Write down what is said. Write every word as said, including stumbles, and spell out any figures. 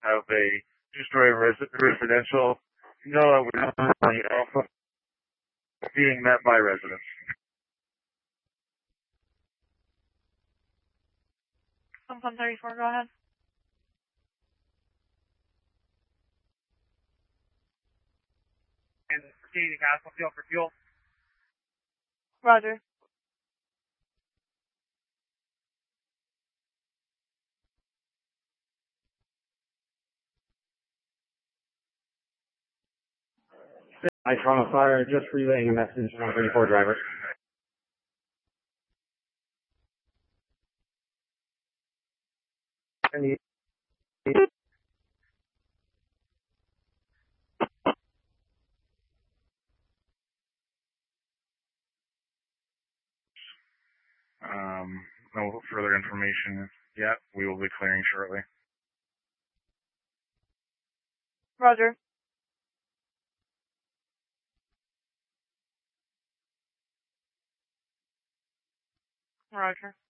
have a two-story res- residential. No, I would not be alpha being met by residents. one thirty-four, go ahead. And proceeding Castle Field for fuel. Roger. I Toronto Fire, just relaying a message to one thirty-four driver. And Um, no further information yet. We will be clearing shortly. Roger. Roger.